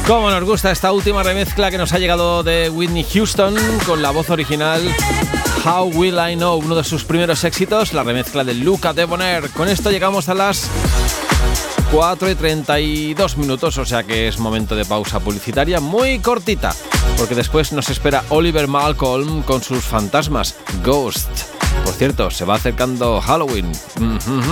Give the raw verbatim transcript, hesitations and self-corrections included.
Cómo nos gusta esta última remezcla que nos ha llegado de Whitney Houston con la voz original How Will I Know, uno de sus primeros éxitos, la remezcla de Luca Debonair. Con esto llegamos a las cuatro y treinta y dos minutos, o sea que es momento de pausa publicitaria muy cortita, porque después nos espera Oliver Malcolm con sus fantasmas, Ghost. Por cierto, se va acercando Halloween.